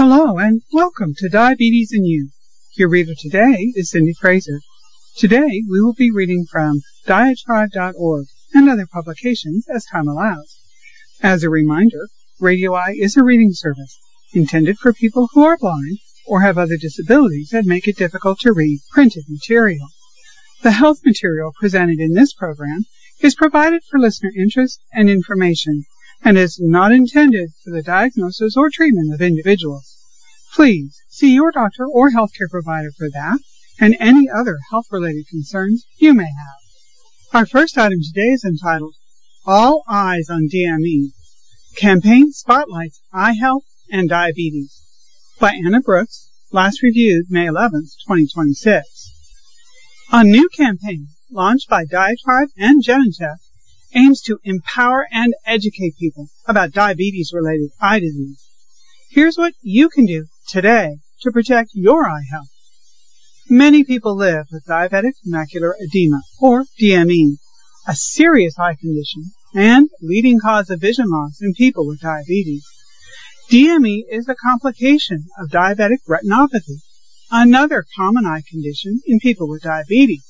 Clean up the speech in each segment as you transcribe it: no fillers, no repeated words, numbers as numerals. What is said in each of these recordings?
Hello and welcome to Diabetes and You. Your reader today is Cindy Fraser. Today we will be reading from Diatribe.org and other publications as time allows. As a reminder, Radio Eye is a reading service intended for people who are blind or have other disabilities that make it difficult to read printed material. The health material presented in this program is provided for listener interest and information and is not intended for the diagnosis or treatment of individuals. Please see your doctor or healthcare provider for that and any other health-related concerns you may have. Our first item today is entitled, All Eyes on DME. Campaign Spotlights Eye Health and Diabetes by Anna Brooks, last reviewed May 11th, 2026. A new campaign launched by Diatribe and Genentech aims to empower and educate people about diabetes-related eye disease. Here's what you can do today to protect your eye health. Many people live with diabetic macular edema, or DME, a serious eye condition and leading cause of vision loss in people with diabetes. DME is a complication of diabetic retinopathy, another common eye condition in people with diabetes.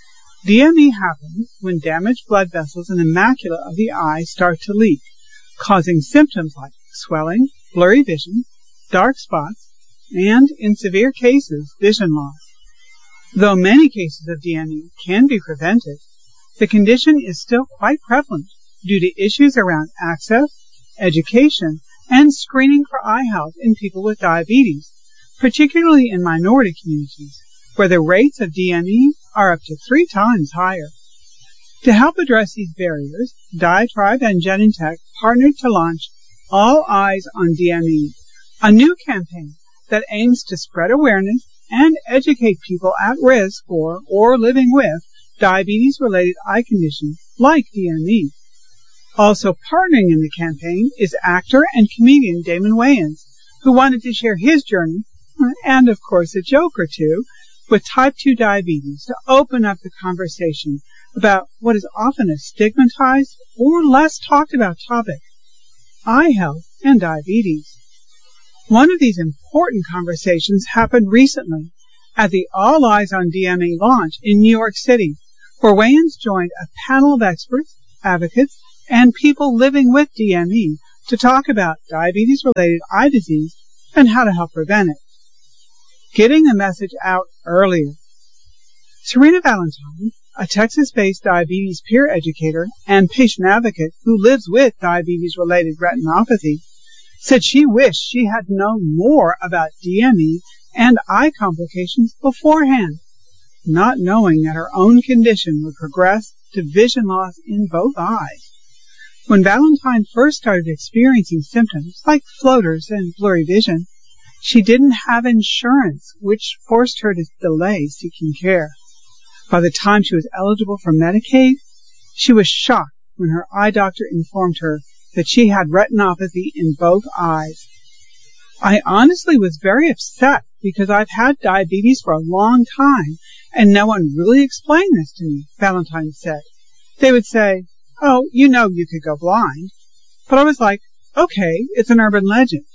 DME happens when damaged blood vessels in the macula of the eye start to leak, causing symptoms like swelling, blurry vision, dark spots, and, in severe cases, vision loss. Though many cases of DME can be prevented, the condition is still quite prevalent due to issues around access, education, and screening for eye health in people with diabetes, particularly in minority communities, where the rates of DME are up to 3 times higher. To help address these barriers, Diatribe and Genentech partnered to launch All Eyes on DME, a new campaign that aims to spread awareness and educate people at risk for or living with diabetes-related eye conditions like DME. Also partnering in the campaign is actor and comedian Damon Wayans, who wanted to share his journey, and of course a joke or two, with type 2 diabetes to open up the conversation about what is often a stigmatized or less talked about topic, eye health and diabetes. One of these important conversations happened recently at the All Eyes on DME launch in New York City, where Wayans joined a panel of experts, advocates, and people living with DME to talk about diabetes-related eye disease and how to help prevent it. Getting the message out earlier. Serena Valentine, a Texas-based diabetes peer educator and patient advocate who lives with diabetes-related retinopathy, said she wished she had known more about DME and eye complications beforehand, not knowing that her own condition would progress to vision loss in both eyes. When Valentine first started experiencing symptoms like floaters and blurry vision, she didn't have insurance, which forced her to delay seeking care. By the time she was eligible for Medicaid, she was shocked when her eye doctor informed her that she had retinopathy in both eyes. I honestly was very upset because I've had diabetes for a long time and no one really explained this to me, Valentine said. They would say, oh, you know you could go blind. But I was like, okay, it's an urban legend.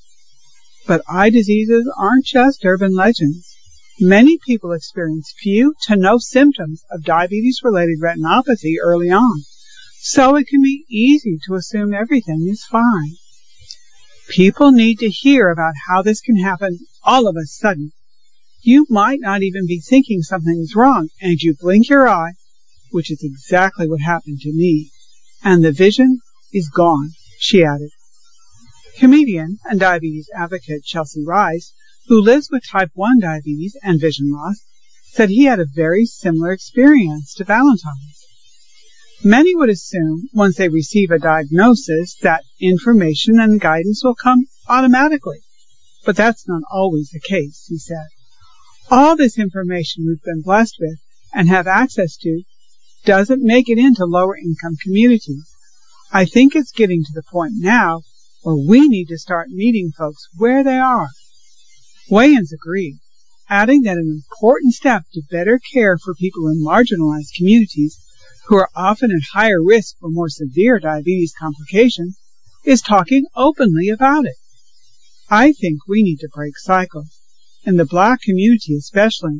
But eye diseases aren't just urban legends. Many people experience few to no symptoms of diabetes-related retinopathy early on, so it can be easy to assume everything is fine. People need to hear about how this can happen all of a sudden. You might not even be thinking something's wrong, and you blink your eye, which is exactly what happened to me, and the vision is gone, she added. Comedian and diabetes advocate Chelsea Rice, who lives with type 1 diabetes and vision loss, said he had a very similar experience to Valentine's. Many would assume once they receive a diagnosis that information and guidance will come automatically, but that's not always the case, he said. All this information we've been blessed with and have access to doesn't make it into lower income communities. I think it's getting to the point now where we need to start meeting folks where they are. Wayans agreed, adding that an important step to better care for people in marginalized communities who are often at higher risk for more severe diabetes complications is talking openly about it. I think we need to break cycles, in the Black community especially.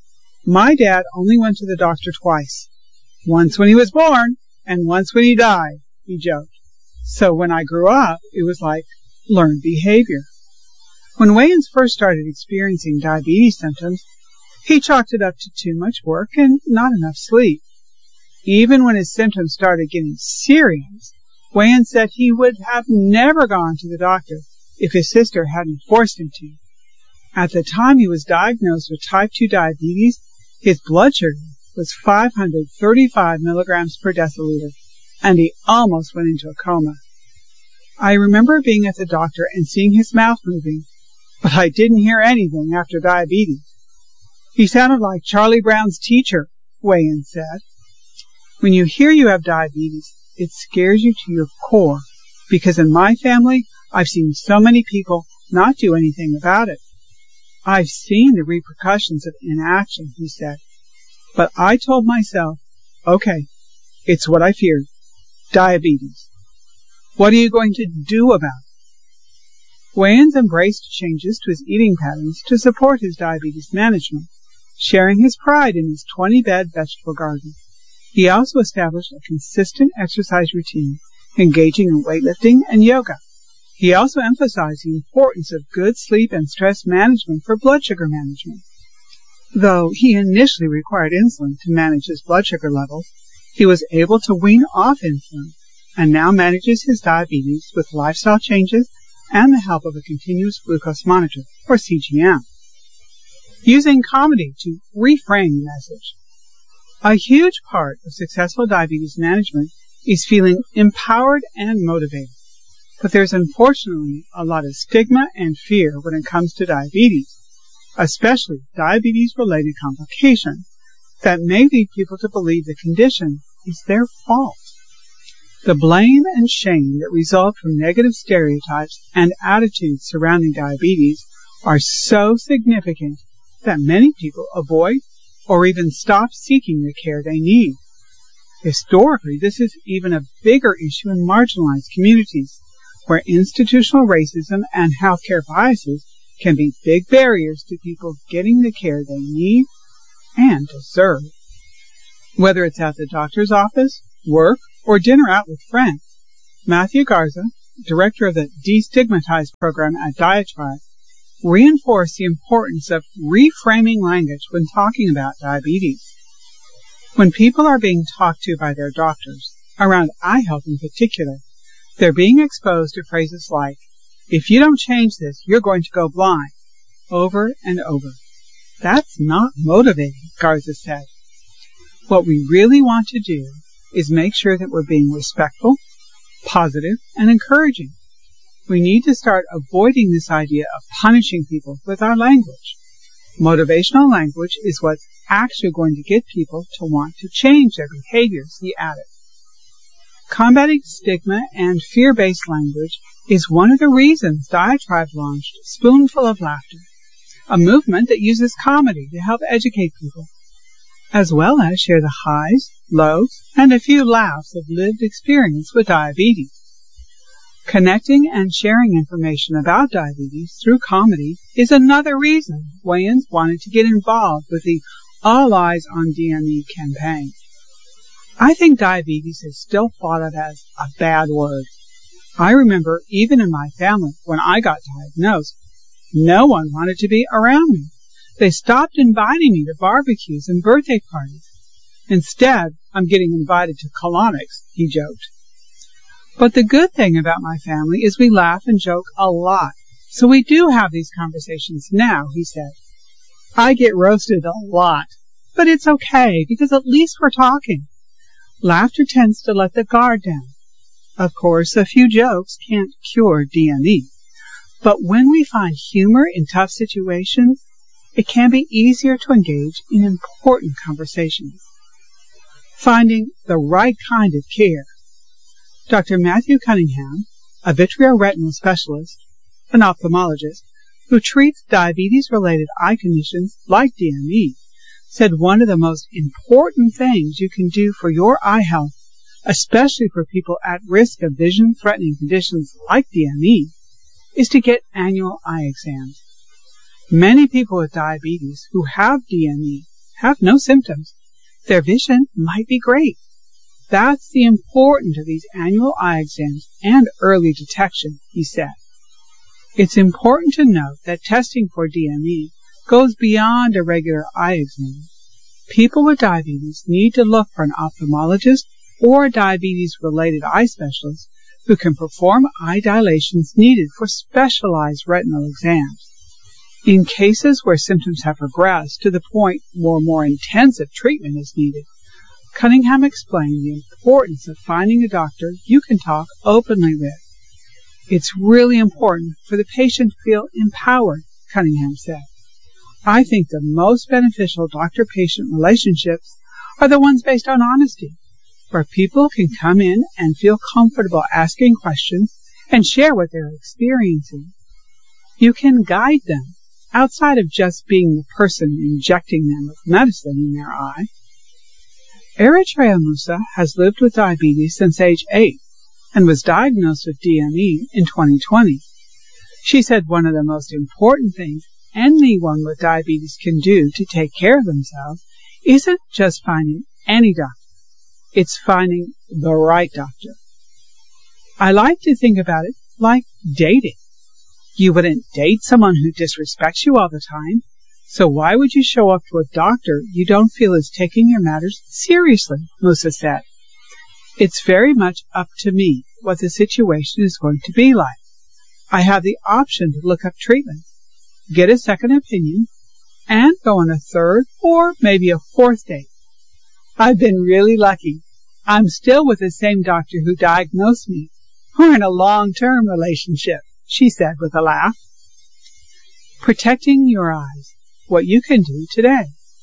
My dad only went to the doctor twice, once when he was born and once when he died, he joked. So when I grew up, it was like learned behavior. When Wayans first started experiencing diabetes symptoms, he chalked it up to too much work and not enough sleep. Even when his symptoms started getting serious, Wayans said he would have never gone to the doctor if his sister hadn't forced him to. At the time he was diagnosed with type 2 diabetes, his blood sugar was 535 milligrams per deciliter, and he almost went into a coma. I remember being at the doctor and seeing his mouth moving, but I didn't hear anything after diabetes. He sounded like Charlie Brown's teacher, Wayans said. When you hear you have diabetes, it scares you to your core, because in my family, I've seen so many people not do anything about it. I've seen the repercussions of inaction, he said. But I told myself, okay, it's what I feared, diabetes. What are you going to do about it? Wayans embraced changes to his eating patterns to support his diabetes management, sharing his pride in his 20-bed vegetable garden. He also established a consistent exercise routine, engaging in weightlifting and yoga. He also emphasized the importance of good sleep and stress management for blood sugar management. Though he initially required insulin to manage his blood sugar levels, he was able to wean off insulin and now manages his diabetes with lifestyle changes and the help of a continuous glucose monitor, or CGM. Using comedy to reframe the message. A huge part of successful diabetes management is feeling empowered and motivated. But there's unfortunately a lot of stigma and fear when it comes to diabetes, especially diabetes-related complications that may lead people to believe the condition is their fault. The blame and shame that result from negative stereotypes and attitudes surrounding diabetes are so significant that many people avoid or even stop seeking the care they need. Historically, this is even a bigger issue in marginalized communities, where institutional racism and healthcare biases can be big barriers to people getting the care they need and deserve. Whether it's at the doctor's office, work, or dinner out with friends, Matthew Garza, director of the Destigmatize program at Diatribe, reinforced the importance of reframing language when talking about diabetes. When people are being talked to by their doctors, around eye health in particular, they're being exposed to phrases like, if you don't change this, you're going to go blind, over and over. That's not motivating, Garza said. What we really want to do is make sure that we're being respectful, positive, and encouraging. We need to start avoiding this idea of punishing people with our language. Motivational language is what's actually going to get people to want to change their behaviors, he added. Combating stigma and fear-based language is one of the reasons Diatribe launched Spoonful of Laughter, a movement that uses comedy to help educate people, as well as share the highs, lows, and a few laughs of lived experience with diabetes. Connecting and sharing information about diabetes through comedy is another reason Wayans wanted to get involved with the All Eyes on DME campaign. I think diabetes is still thought of as a bad word. I remember even in my family, when I got diagnosed, no one wanted to be around me. They stopped inviting me to barbecues and birthday parties. Instead, I'm getting invited to colonics, he joked. But the good thing about my family is we laugh and joke a lot. So we do have these conversations now, he said. I get roasted a lot, but it's okay because at least we're talking. Laughter tends to let the guard down. Of course, a few jokes can't cure DME. But when we find humor in tough situations, it can be easier to engage in important conversations. Finding the right kind of care. Dr. Matthew Cunningham, a vitreoretinal specialist, an ophthalmologist, who treats diabetes-related eye conditions like DME, said one of the most important things you can do for your eye health, especially for people at risk of vision-threatening conditions like DME, is to get annual eye exams. Many people with diabetes who have DME have no symptoms. Their vision might be great. That's the importance of these annual eye exams and early detection, he said. It's important to note that testing for DME goes beyond a regular eye exam. People with diabetes need to look for an ophthalmologist or a diabetes-related eye specialist who can perform eye dilations needed for specialized retinal exams. In cases where symptoms have progressed to the point where more intensive treatment is needed, Cunningham explained the importance of finding a doctor you can talk openly with. It's really important for the patient to feel empowered, Cunningham said. I think the most beneficial doctor-patient relationships are the ones based on honesty, where people can come in and feel comfortable asking questions and share what they're experiencing. You can guide them outside of just being the person injecting them with medicine in their eye. Eritrea Musa has lived with diabetes since age 8 and was diagnosed with DME in 2020. She said one of the most important things anyone with diabetes can do to take care of themselves isn't just finding any doctor. It's finding the right doctor. I like to think about it like dating. You wouldn't date someone who disrespects you all the time, so why would you show up to a doctor you don't feel is taking your matters seriously, Musa said. It's very much up to me what the situation is going to be like. I have the option to look up treatment, get a second opinion, and go on a third or maybe a fourth date. I've been really lucky. I'm still with the same doctor who diagnosed me. We're in a long-term relationship, she said with a laugh. Protecting your eyes, what you can do today.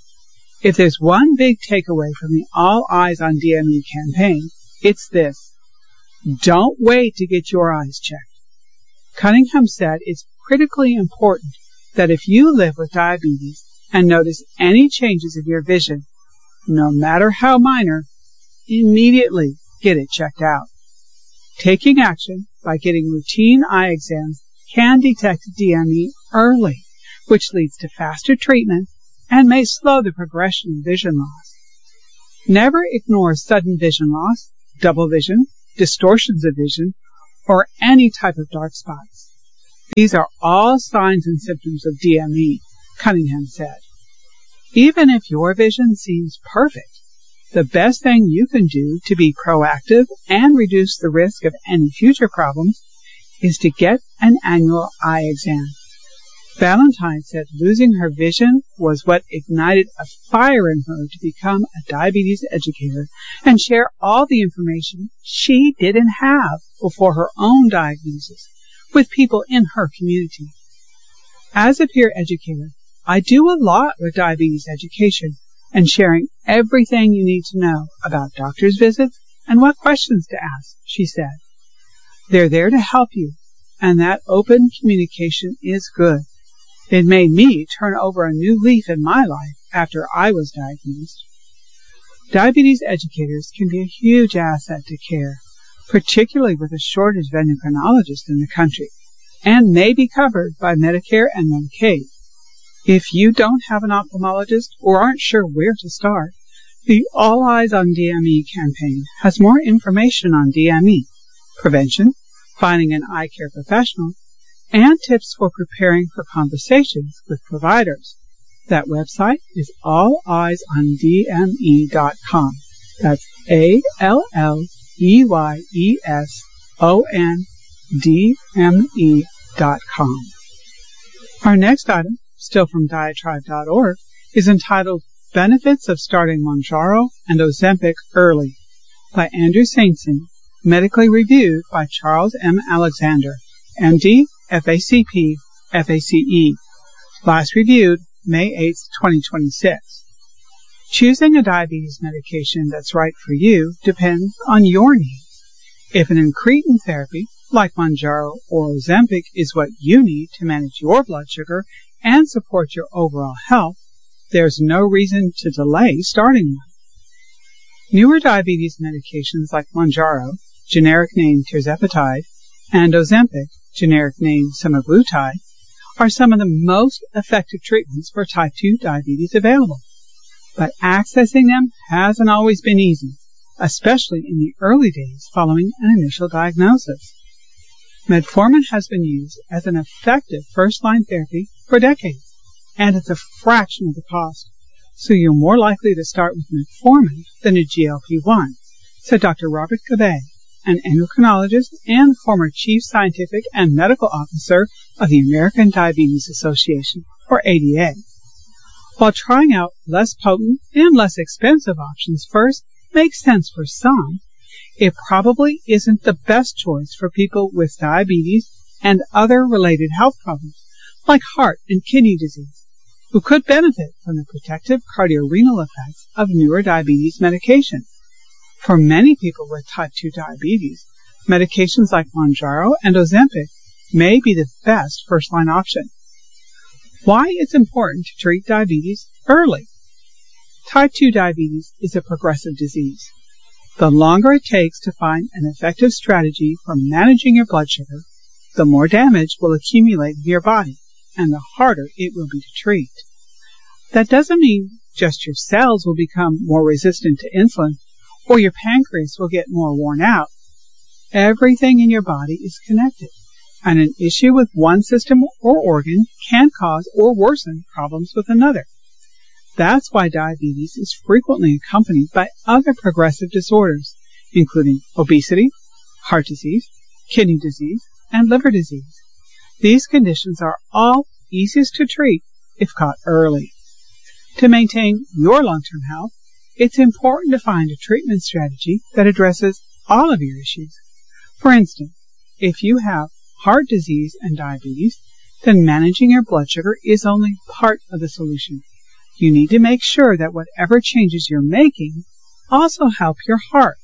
If there's one big takeaway from the All Eyes on DME campaign, it's this. Don't wait to get your eyes checked. Cunningham said it's critically important that if you live with diabetes and notice any changes of your vision, no matter how minor, immediately get it checked out. Taking action by getting routine eye exams can detect DME early, which leads to faster treatment and may slow the progression of vision loss. Never ignore sudden vision loss, double vision, distortions of vision, or any type of dark spots. These are all signs and symptoms of DME, Cunningham said. Even if your vision seems perfect, the best thing you can do to be proactive and reduce the risk of any future problems is to get an annual eye exam. Valentine said losing her vision was what ignited a fire in her to become a diabetes educator and share all the information she didn't have before her own diagnosis with people in her community. As a peer educator, I do a lot with diabetes education and sharing everything you need to know about doctor's visits and what questions to ask, she said. They're there to help you, and that open communication is good. It made me turn over a new leaf in my life after I was diagnosed. Diabetes educators can be a huge asset to care, particularly with a shortage of endocrinologists in the country, and may be covered by Medicare and Medicaid. If you don't have an ophthalmologist or aren't sure where to start, the All Eyes on DME campaign has more information on DME, prevention, finding an eye care professional, and tips for preparing for conversations with providers. That website is alleyesondme.com. That's alleyesondme.com. Our next item, still from diatribe.org, is entitled Benefits of Starting Mounjaro and Ozempic Early by Andrew Saintson, medically reviewed by Charles M. Alexander, MD, FACP, FACE. Last reviewed May 8, 2026. Choosing a diabetes medication that's right for you depends on your needs. If an incretin therapy, like Mounjaro or Ozempic, is what you need to manage your blood sugar and support your overall health, there's no reason to delay starting one. Newer diabetes medications like Mounjaro, generic name tirzepatide, and Ozempic, generic name semaglutide, are some of the most effective treatments for type 2 diabetes available. But accessing them hasn't always been easy, especially in the early days following an initial diagnosis. Metformin has been used as an effective first-line therapy for decades, and it's a fraction of the cost, so you're more likely to start with metformin than a GLP-1, said Dr. Robert Gabbay, an endocrinologist and former Chief Scientific and Medical Officer of the American Diabetes Association, or ADA. While trying out less potent and less expensive options first makes sense for some, it probably isn't the best choice for people with diabetes and other related health problems, like heart and kidney disease, who could benefit from the protective cardiorenal effects of newer diabetes medication. For many people with type 2 diabetes, medications like Mounjaro and Ozempic may be the best first-line option. Why it's important to treat diabetes early. Type 2 diabetes is a progressive disease. The longer it takes to find an effective strategy for managing your blood sugar, the more damage will accumulate in your body, and the harder it will be to treat. That doesn't mean just your cells will become more resistant to insulin, or your pancreas will get more worn out. Everything in your body is connected, and an issue with one system or organ can cause or worsen problems with another. That's why diabetes is frequently accompanied by other progressive disorders, including obesity, heart disease, kidney disease, and liver disease. These conditions are all easiest to treat if caught early. To maintain your long-term health, it's important to find a treatment strategy that addresses all of your issues. For instance, if you have heart disease and diabetes, then managing your blood sugar is only part of the solution. You need to make sure that whatever changes you're making also help your heart.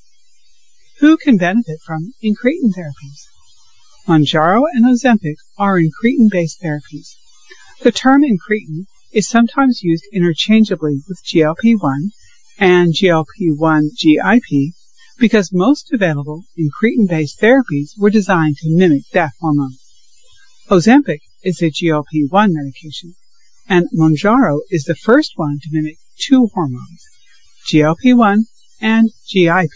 Who can benefit from incretin therapies? Mounjaro and Ozempic are incretin-based therapies. The term incretin is sometimes used interchangeably with GLP-1 and GLP-1/GIP because most available incretin-based therapies were designed to mimic that hormone. Ozempic is a GLP-1 medication, and Mounjaro is the first one to mimic two hormones, GLP-1 and GIP.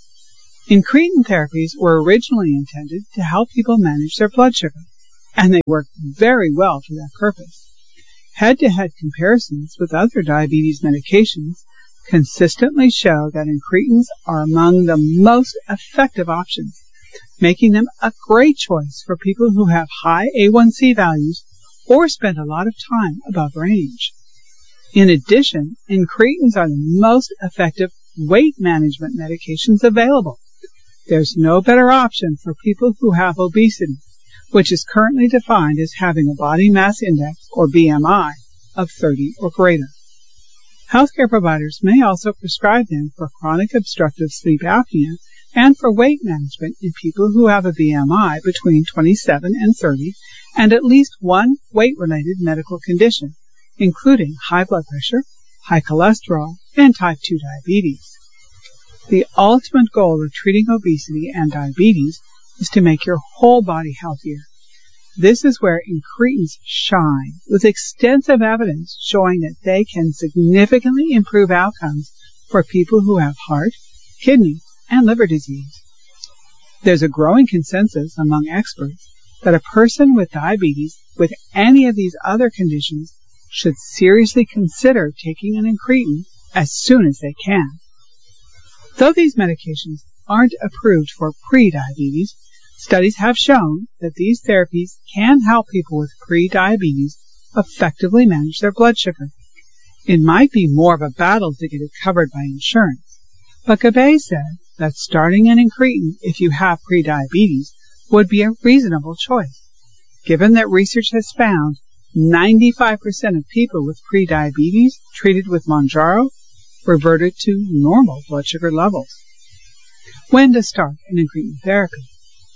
Incretin therapies were originally intended to help people manage their blood sugar, and they work very well for that purpose. Head-to-head comparisons with other diabetes medications consistently show that incretins are among the most effective options, making them a great choice for people who have high A1C values or spend a lot of time above range. In addition, incretins are the most effective weight management medications available. There's no better option for people who have obesity, which is currently defined as having a body mass index, or BMI, of 30 or greater. Healthcare providers may also prescribe them for chronic obstructive sleep apnea and for weight management in people who have a BMI between 27 and 30 and at least one weight-related medical condition, including high blood pressure, high cholesterol, and type 2 diabetes. The ultimate goal of treating obesity and diabetes is to make your whole body healthier. This is where incretins shine, with extensive evidence showing that they can significantly improve outcomes for people who have heart, kidney, and liver disease. There's a growing consensus among experts that a person with diabetes with any of these other conditions should seriously consider taking an incretin as soon as they can. Though these medications aren't approved for pre-diabetes, studies have shown that these therapies can help people with pre-diabetes effectively manage their blood sugar. It might be more of a battle to get it covered by insurance, but Gabbay said that starting an incretin if you have pre-diabetes would be a reasonable choice, given that research has found 95% of people with pre-diabetes treated with Mounjaro reverted to normal blood sugar levels. When to start an incretin therapy?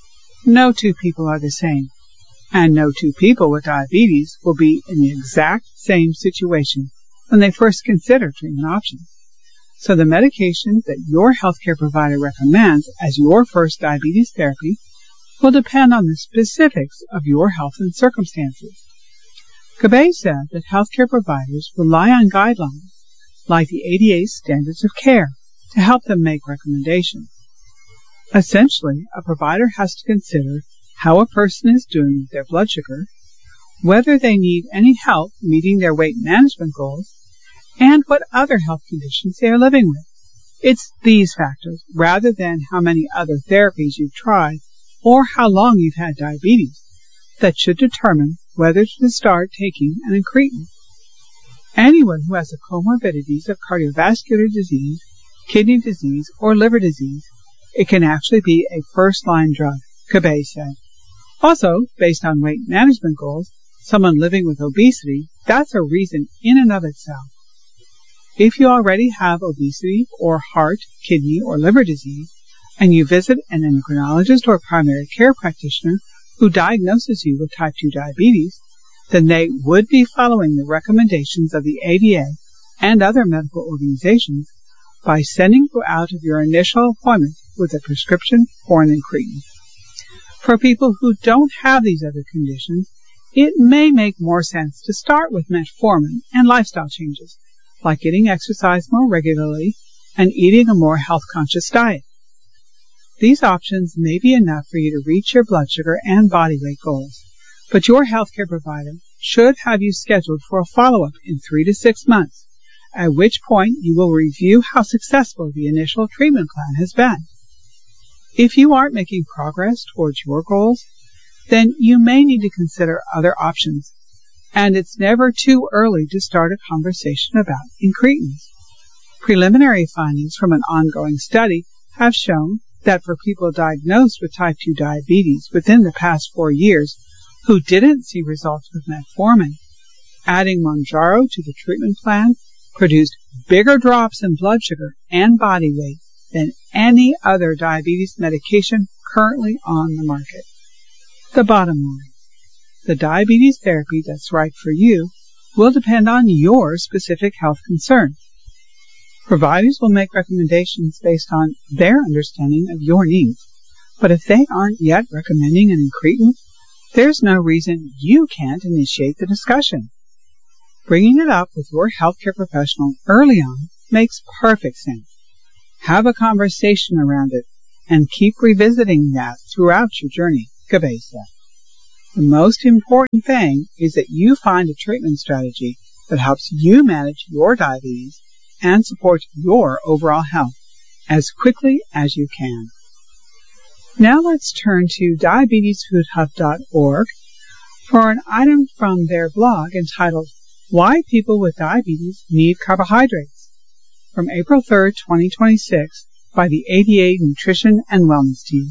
No two people are the same, and no two people with diabetes will be in the exact same situation when they first consider treatment options. So the medication that your healthcare provider recommends as your first diabetes therapy will depend on the specifics of your health and circumstances. Gabbay said that healthcare providers rely on guidelines like the ADA Standards of Care to help them make recommendations. Essentially, a provider has to consider how a person is doing with their blood sugar, whether they need any help meeting their weight management goals, and what other health conditions they are living with. It's these factors, rather than how many other therapies you've tried or how long you've had diabetes, that should determine whether to start taking an incretin. Anyone who has the comorbidities of cardiovascular disease, kidney disease, or liver disease, it can actually be a first-line drug, Gabbay said. Also, based on weight management goals, someone living with obesity, that's a reason in and of itself. If you already have obesity or heart, kidney, or liver disease, and you visit an endocrinologist or primary care practitioner who diagnoses you with type 2 diabetes, then they would be following the recommendations of the ADA and other medical organizations by sending you out of your initial appointment with a prescription for an incretin. For people who don't have these other conditions, it may make more sense to start with metformin and lifestyle changes, like getting exercise more regularly and eating a more health-conscious diet. These options may be enough for you to reach your blood sugar and body weight goals, but your healthcare provider should have you scheduled for a follow-up in 3 to 6 months, at which point you will review how successful the initial treatment plan has been. If you aren't making progress towards your goals, then you may need to consider other options, and it's never too early to start a conversation about incretins. Preliminary findings from an ongoing study have shown that for people diagnosed with type 2 diabetes within the past 4 years who didn't see results with metformin, adding Mounjaro to the treatment plan produced bigger drops in blood sugar and body weight than any other diabetes medication currently on the market. The bottom line: the diabetes therapy that's right for you will depend on your specific health concerns. Providers will make recommendations based on their understanding of your needs, but if they aren't yet recommending an incretin, there's no reason you can't initiate the discussion. Bringing it up with your healthcare professional early on makes perfect sense. Have a conversation around it and keep revisiting that throughout your journey, Gabbay said. The most important thing is that you find a treatment strategy that helps you manage your diabetes and support your overall health as quickly as you can. Now let's turn to diabetesfoodhub.org for an item from their blog entitled Why People with Diabetes Need Carbohydrates, from April 3, 2026, by the ADA Nutrition and Wellness Team.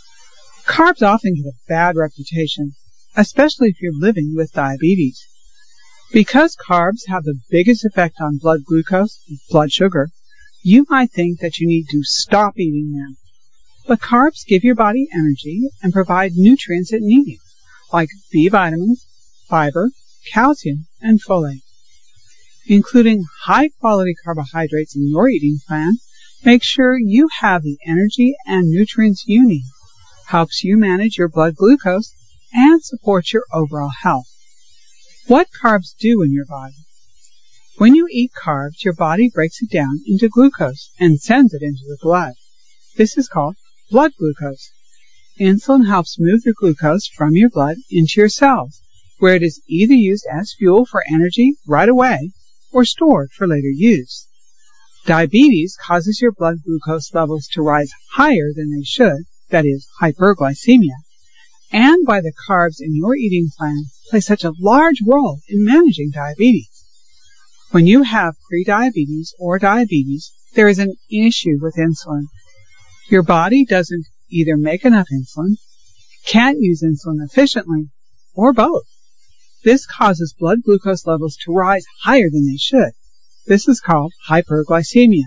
Carbs often get a bad reputation, especially if you're living with diabetes. Because carbs have the biggest effect on blood glucose, blood sugar, you might think that you need to stop eating them. But carbs give your body energy and provide nutrients it needs, like B vitamins, fiber, calcium, and folate. Including high-quality carbohydrates in your eating plan, make sure you have the energy and nutrients you need, helps you manage your blood glucose, and supports your overall health. What carbs do in your body? When you eat carbs, your body breaks it down into glucose and sends it into the blood. This is called blood glucose. Insulin helps move the glucose from your blood into your cells, where it is either used as fuel for energy right away or stored for later use. Diabetes causes your blood glucose levels to rise higher than they should, that is, hyperglycemia, and why the carbs in your eating plan play such a large role in managing diabetes. When you have prediabetes or diabetes, there is an issue with insulin. Your body doesn't either make enough insulin, can't use insulin efficiently, or both. This causes blood glucose levels to rise higher than they should. This is called hyperglycemia.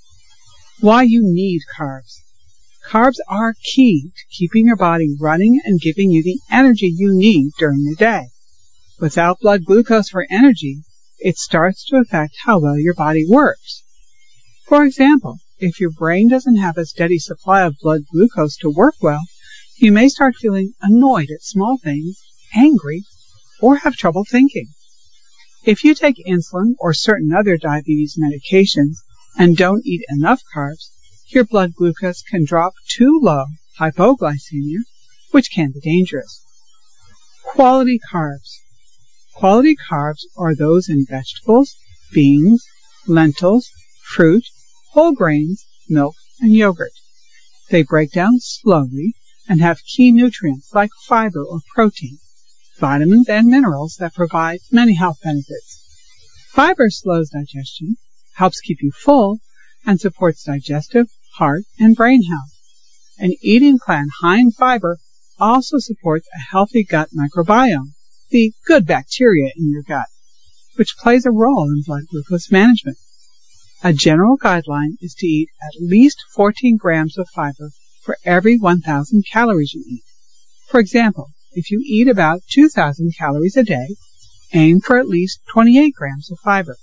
Why you need carbs. Carbs are key to keeping your body running and giving you the energy you need during the day. Without blood glucose for energy, it starts to affect how well your body works. For example, if your brain doesn't have a steady supply of blood glucose to work well, You may start feeling annoyed at small things, angry, or have trouble thinking. If you take insulin or certain other diabetes medications and don't eat enough carbs, your blood glucose can drop too low, hypoglycemia, which can be dangerous. Quality carbs. Quality carbs are those in vegetables, beans, lentils, fruit, whole grains, milk, and yogurt. They break down slowly and have key nutrients like fiber or protein, vitamins and minerals that provide many health benefits. Fiber slows digestion, helps keep you full, and supports digestive, heart, and brain health. An eating plan high in fiber also supports a healthy gut microbiome, the good bacteria in your gut, which plays a role in blood glucose management. A general guideline is to eat at least 14 grams of fiber for every 1,000 calories you eat. For example, if you eat about 2,000 calories a day, aim for at least 28 grams of fiber.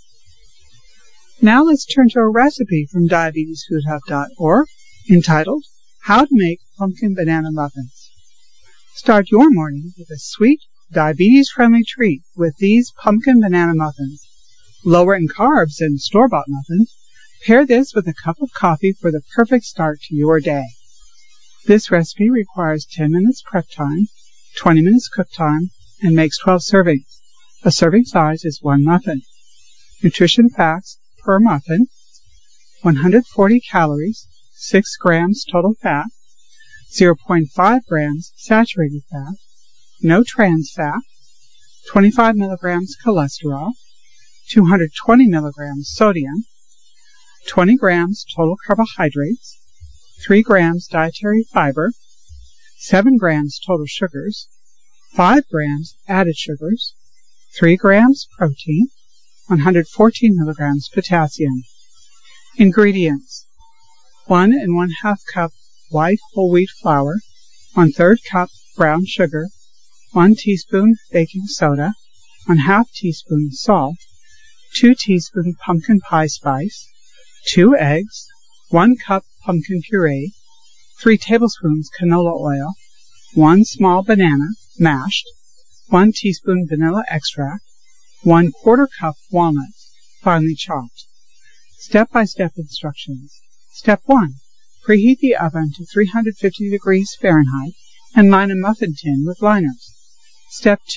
Now let's turn to a recipe from diabetesfoodhub.org entitled, How to Make Pumpkin Banana Muffins. Start your morning with a sweet, diabetes-friendly treat with these pumpkin banana muffins. Lower in carbs than store-bought muffins, pair this with a cup of coffee for the perfect start to your day. This recipe requires 10 minutes prep time, 20 minutes cook time, and makes 12 servings. A serving size is 1 muffin. Nutrition facts per muffin: 140 calories, 6 grams total fat, 0.5 grams saturated fat, no trans fat, 25 milligrams cholesterol, 220 milligrams sodium, 20 grams total carbohydrates, 3 grams dietary fiber, 7 grams total sugars, 5 grams added sugars, 3 grams protein, 114 milligrams potassium. Ingredients: 1 1/2 cup white whole wheat flour, 1/3 cup brown sugar, 1 teaspoon baking soda, 1/2 teaspoon salt, 2 teaspoons pumpkin pie spice, 2 eggs, 1 cup pumpkin puree, 3 tablespoons canola oil, 1 small banana, mashed, 1 teaspoon vanilla extract, 1/4 cup walnuts, finely chopped. Step-by-step instructions. Step 1. Preheat the oven to 350 degrees Fahrenheit and line a muffin tin with liners. Step